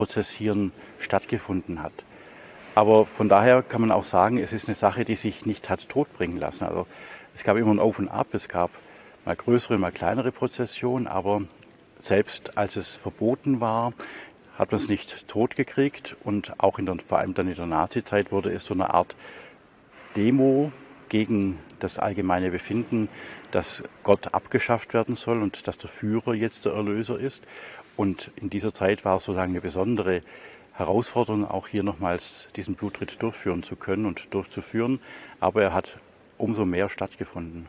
Prozessieren stattgefunden hat. Aber von daher kann man auch sagen, es ist eine Sache, die sich nicht hat totbringen lassen. Also es gab immer ein Auf und Ab, es gab mal größere, mal kleinere Prozessionen, aber selbst als es verboten war, hat man es nicht totgekriegt und auch vor allem dann in der Nazizeit wurde es so eine Art Demo gegen das allgemeine Befinden, dass Gott abgeschafft werden soll und dass der Führer jetzt der Erlöser ist. Und in dieser Zeit war es sozusagen eine besondere Herausforderung, auch hier nochmals diesen Blutritt durchführen zu können und durchzuführen. Aber er hat umso mehr stattgefunden.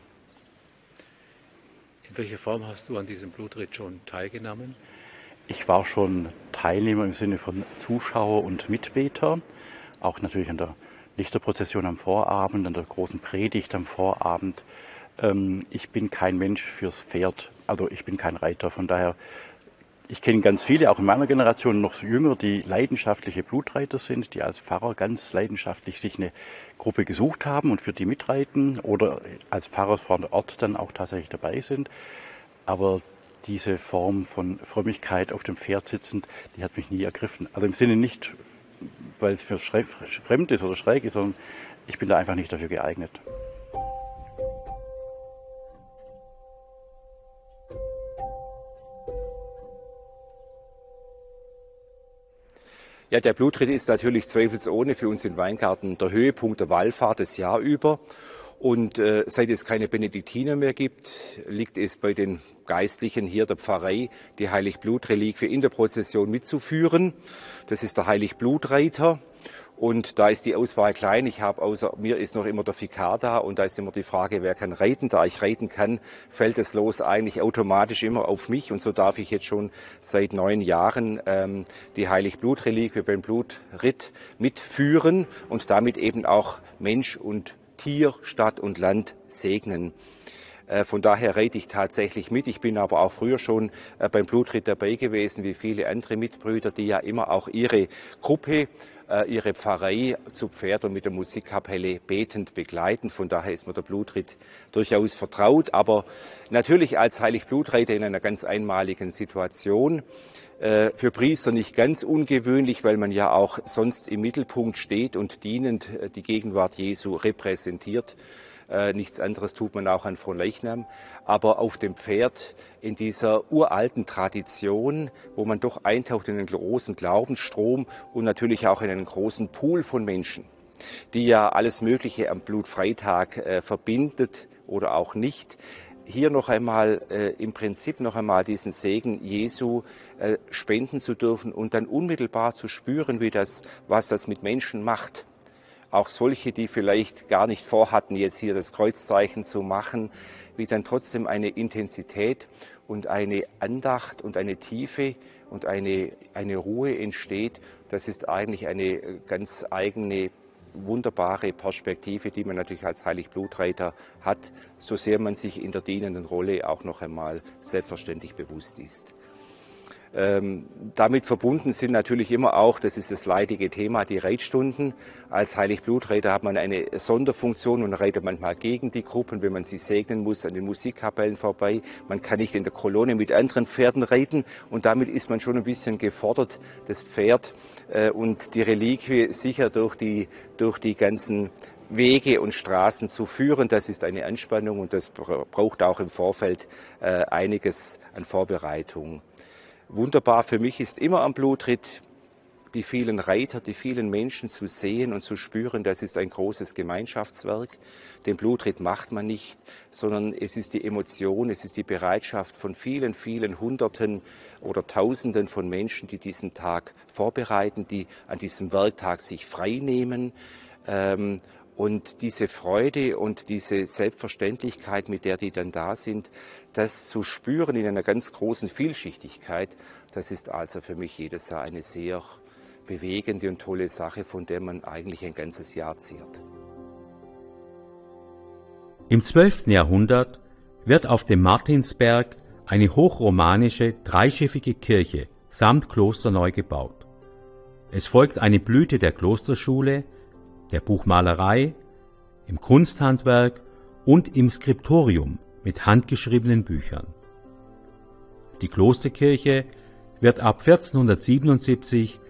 In welcher Form hast du an diesem Blutritt schon teilgenommen? Ich war schon Teilnehmer im Sinne von Zuschauer und Mitbeter, auch natürlich an der Lichterprozession am Vorabend, an der großen Predigt am Vorabend. Ich bin kein Mensch fürs Pferd, also ich bin kein Reiter, von daher, ich kenne ganz viele, auch in meiner Generation noch jünger, die leidenschaftliche Blutreiter sind, die als Pfarrer ganz leidenschaftlich sich eine Gruppe gesucht haben und für die mitreiten oder als Pfarrer vor Ort dann auch tatsächlich dabei sind. Aber diese Form von Frömmigkeit auf dem Pferd sitzend, die hat mich nie ergriffen. Also im Sinne nicht, weil es für fremd ist oder schräg ist, sondern ich bin da einfach nicht dafür geeignet. Ja, der Blutritt ist natürlich zweifelsohne für uns in Weingarten der Höhepunkt der Wallfahrt das Jahr über. Und seit es keine Benediktiner mehr gibt, liegt es bei den Geistlichen hier der Pfarrei, die Heiligblutreliquie in der Prozession mitzuführen. Das ist der Heiligblureiter. Und da ist die Auswahl klein. Ich habe außer mir ist noch immer der Vikar da und da ist immer die Frage, wer kann reiten. Da ich reiten kann, fällt das Los eigentlich automatisch immer auf mich und so darf ich jetzt schon seit 9 Jahren die Heiligblutreliquie beim Blutritt mitführen und damit eben auch Mensch und Tier, Stadt und Land segnen. Von daher reite ich tatsächlich mit. Ich bin aber auch früher schon beim Blutritt dabei gewesen, wie viele andere Mitbrüder, die ja immer auch ihre Gruppe, ihre Pfarrei zu Pferd und mit der Musikkapelle betend begleiten. Von daher ist mir der Blutritt durchaus vertraut, aber natürlich als Heiligblureiter in einer ganz einmaligen Situation. Für Priester nicht ganz ungewöhnlich, weil man ja auch sonst im Mittelpunkt steht und dienend die Gegenwart Jesu repräsentiert. Nichts anderes tut man auch an Fronleichnam. Aber auf dem Pferd in dieser uralten Tradition, wo man doch eintaucht in einen großen Glaubensstrom und natürlich auch in einen großen Pool von Menschen, die ja alles Mögliche am Blutfreitag verbindet oder auch nicht. Hier noch einmal im Prinzip noch einmal diesen Segen Jesu spenden zu dürfen und dann unmittelbar zu spüren, was das mit Menschen macht. Auch solche, die vielleicht gar nicht vorhatten, jetzt hier das Kreuzzeichen zu machen, wie dann trotzdem eine Intensität und eine Andacht und eine Tiefe und eine Ruhe entsteht. Das ist eigentlich eine ganz eigene, wunderbare Perspektive, die man natürlich als Heiligblureiter hat, so sehr man sich in der dienenden Rolle auch noch einmal selbstverständlich bewusst ist. Damit verbunden sind natürlich immer auch, das ist das leidige Thema, die Reitstunden. Als Heiligblureiter hat man eine Sonderfunktion und reitet manchmal gegen die Gruppen, wenn man sie segnen muss, an den Musikkapellen vorbei. Man kann nicht in der Kolonne mit anderen Pferden reiten und damit ist man schon ein bisschen gefordert, das Pferd und die Reliquie sicher durch die ganzen Wege und Straßen zu führen. Das ist eine Anspannung und das braucht auch im Vorfeld einiges an Vorbereitung. Wunderbar für mich ist immer am Blutritt die vielen Reiter, die vielen Menschen zu sehen und zu spüren. Das ist ein großes Gemeinschaftswerk. Den Blutritt macht man nicht, sondern es ist die Emotion, es ist die Bereitschaft von vielen, vielen Hunderten oder Tausenden von Menschen, die diesen Tag vorbereiten, die an diesem Werktag sich frei nehmen. Und diese Freude und diese Selbstverständlichkeit, mit der die dann da sind, das zu spüren in einer ganz großen Vielschichtigkeit, das ist also für mich jedes Jahr eine sehr bewegende und tolle Sache, von der man eigentlich ein ganzes Jahr zehrt. Im 12. Jahrhundert wird auf dem Martinsberg eine hochromanische, dreischiffige Kirche samt Kloster neu gebaut. Es folgt eine Blüte der Klosterschule, der Buchmalerei, im Kunsthandwerk und im Skriptorium mit handgeschriebenen Büchern. Die Klosterkirche wird ab 1477